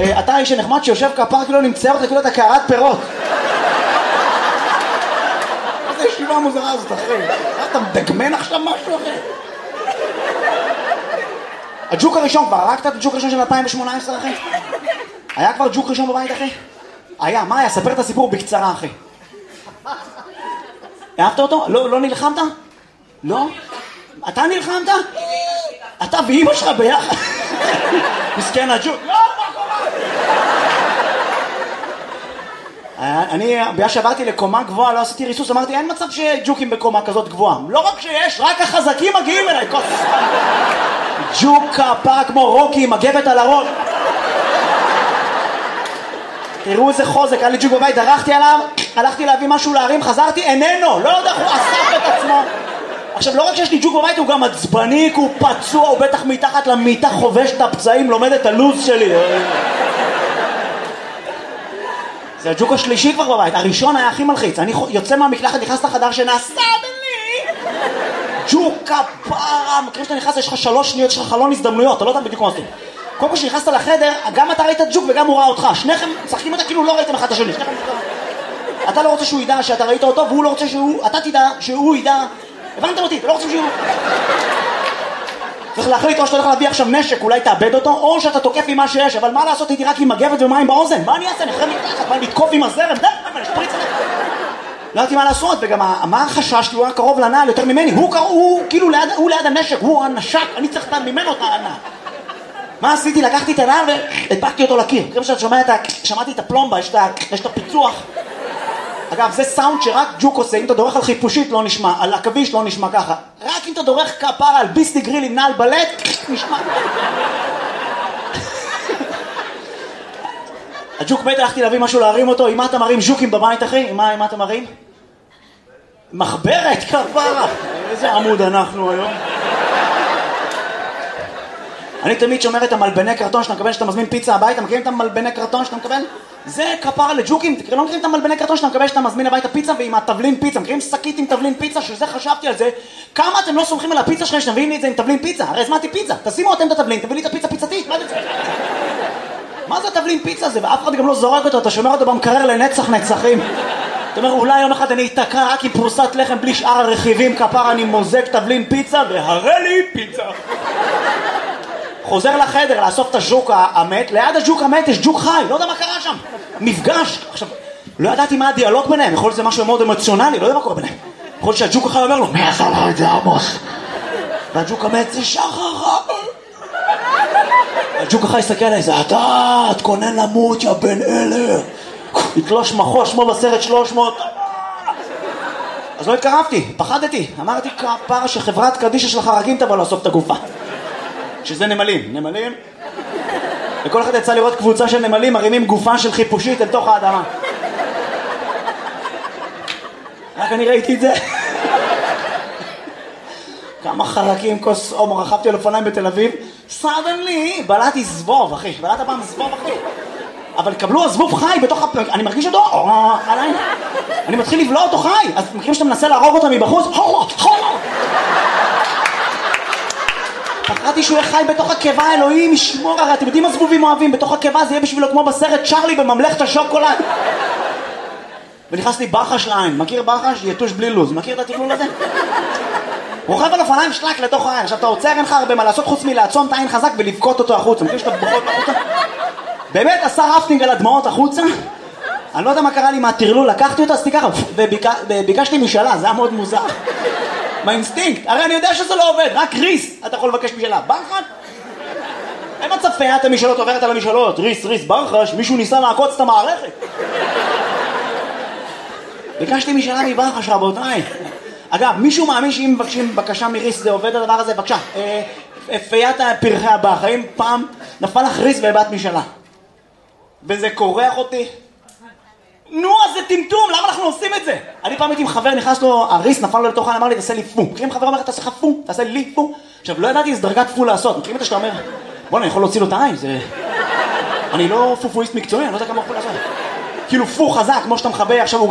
אתה איש הנחמד שיושב כפר כאילו נמצא אותך כאילו אתה קערת פירות. איזה ישיבה מוזרה הזאת, אחי. אתה מדגמן עכשיו משהו, אחי? הג'וק הראשון כבר, הרגת את הג'וק הראשון של 2018, אחי? היה כבר ג'וק ראשון בבית, אחי? היה, מה היה? ספר את הסיפור בקצרה, אחי. אהבת אותו? לא נלחמת? לא? אתה נלחמת? אתה ואמא שלך ביחד? מסכן הג'וק. לא, מה קורה? אני, בגלל שעברתי לקומה גבוהה, לא עשיתי ריסוס, אמרתי, אין מצב שג'וקים בקומה כזאת גבוהה. לא רק שיש, רק החזקים מגיעים אליי. ג'וק כפרה כמו רוקי, מגבת על הראש. תראו איזה חוזק, היה לי ג'וק בבית, דרכתי עליו, הלכתי להביא משהו להרים, חזרתי, איננו, לא יודע, הוא אסף את עצמו. עכשיו, לא רק שיש לי ג'וק בבית, הוא גם עצבני, הוא פצוע, הוא בטח מתחת למיטה חובש את הפצעים, לומד את הלוז שלי. זה הג'וק השלישי כבר בבית, הראשון היה הכי מלחיץ, אני יוצא מהמקלחת, נכנס לחדר שנעשה בלי ג'וק כפרה, מכירים שאתה נכנס, יש לך 3 שניות, יש לך חלון הזדמנויות, אתה לא יודע בדיוק מה עושים. קודם כל שנכנסת לחדר, גם אתה ראית את ג'וק וגם הוא ראה אותך, שניכם משחקים אותה כאילו לא ראיתם אחד את השני, אתה לא רוצה שהוא ידע שאתה ראית אותו, והוא לא רוצה אתה תדע שהוא ידע, הבנתם אותי, אתה לא רוצה שהוא... צריך להחליט או שאתה הולך להביא עכשיו נשק, אולי תאבד אותו, או שאתה תוקף עם מה שיש, אבל מה לעשות איתי רק עם מגבת ומים באוזן? מה אני אעשה? נחרם מתחת, מה לתקוף עם הזרם? לא יודעתי מה לעשות, וגם מה החשש? הוא היה קרוב לנעל יותר ממני, הוא כאילו ליד הנשק, הוא הנשק, אני צריך ממנו את הנעל. מה עשיתי? לקחתי את הנעל והדבקתי אותו לקיר. כמו שאתה שמעתי את הפלומבה, יש את הפיצוח. אגב, זה סאונד שרק ג'וק עושה, אם אתה דורך על חיפושית לא נשמע, על עכביש לא נשמע ככה. רק אם אתה דורך כפרה על ביסלי גריל עם נעל בלט, נשמע. הג'וק מת, הלכתי להביא משהו להרים אותו, עם מה אתה מרים ז'וקים בבית, אחי? עם מה אתה מרים? מחברת, כפרה. איזה עמוד אנחנו היום. אני תמיד שומר את המלבני קרטון שאתה מקבל, שאתה מזמין פיצה הביתה, מכירים את המלבני קרטון שאתה מקבל? זה כפרה לג'וקים, לא מכירים את המלבני קרטון שאתה מקבל שאתה מזמין הביתה פיצה ועם התבלין פיצה, מכירים שקית עם תבלין פיצה, שזה חשבתי על זה, כמה אתם לא סומכים על הפיצה שלכם שאתם מביאים לי את זה עם תבלין פיצה? הרי הזמנתי פיצה, תשימו אתם את התבלין, תביא לי את הפיצה פיצתית, מה זה התבלין פיצה הזה? ואף אחד גם לא זורק אותו, אתה שומר אותו במקרר לנצח נצחים. אתה אומר, אולי יום אחד אני אתקע רק עם פרוסת לחם בלי שאר הרכיבים, כפרה אני מוזג תבלין פיצה והראה לי פיצה. חוזר לחדר לאסוף את הג'וק המת, ליד הג'וק המת יש ג'וק חי, לא יודע מה קרה שם, מפגש. עכשיו, לא ידעתי מה הדיאלוג ביניהם, יכול להיות זה משהו מאוד אמוציונלי, לא יודע מה קורה ביניהם. יכול להיות שהג'וק החי אומר לו, מי עשה לך את זה עמוס? והג'וק המת זה שחר. הג'וק החי יסתכל עליי, זה אתה, תכונן למות יא בן אלה, יתלוש מחוש כמו בסרט 300. אז לא התקרבתי, פחדתי, אמרתי כפרה שחברת קדישה של החרקים תבוא לאסוף את הגופה. שזה נמלים, וכל אחד יצא לראות קבוצה של נמלים מרימים גופה של חיפושית אל תוך האדמה. רק אני ראיתי את זה. כמה חרקים, כוס הומו, רכבתי על אופניים בתל אביב, סדנלי, בלעתי זבוב, אחי, בלעת פעם זבוב, אחי. אבל קבלו הזבוב חי בתוך הפלג, אני מרגיש אותו, עליי. אני מתחיל לבלוע אותו חי, אז מכירים שאתה מנסה להרוג אותו מבחוץ, פחדתי שהוא יהיה חי בתוך הקיבה, אלוהים ישמור, הרי אתם יודעים מה זבובים אוהבים, בתוך הקיבה זה יהיה בשבילו כמו בסרט צ'רלי בממלכת השוקולד. ונכנס לי ברחש לעין, מכיר ברחש? יתוש בלי לוז, מכיר את הטיפול הזה? רוכב על אופניים שלק לתוך העין, עכשיו אתה עוצר, אין לך הרבה מה לעשות חוץ מלעצום את העין חזק ולבכות אותו החוצה, מכיר שאתה בוכות החוצה? באמת עשה רפטינג על הדמעות החוצה, אני לא יודע מה קרה לי מהטרלול, לקחתי אותו, עשיתי ככה, וביקשתי משאלה, זה היה מאוד מוזר. מהאינסטינקט, הרי אני יודע שזה לא עובד, רק ריס אתה יכול לבקש משאלה, ברחת? אין מצב פיית המשאלות עוברת על המשאלות, ריס, ברחש, מישהו ניסה לעקוץ את המערכת. ביקשתי משאלה מברחש, רבותיי. אגב, מישהו מאמין שאם מבקשים בקשה מריס זה עובד הדבר הזה? בבקשה, פיית פרחי הבא, האם פעם נפל לך ריס והבאת משאלה? וזה קורח אותי? נו, אז זה טמטום, למה אנחנו עושים את זה? אני פעם הייתי עם חבר, נכנס לו, הריס נפל לו לתוך העין, אמר לי, תעשה לי פו. מכירים חבר אומר, תעשה לך פו, תעשה לי פו. עכשיו, לא ידעתי איזה דרגת פו לעשות. מכירים את זה שאתה אומר, בוא, אני יכול להוציא לו את העין, זה... אני לא פופואיסט מקצועי, אני לא יודע כמה פו לעשות. כאילו פו חזק, כמו שאתה מחבא עכשיו,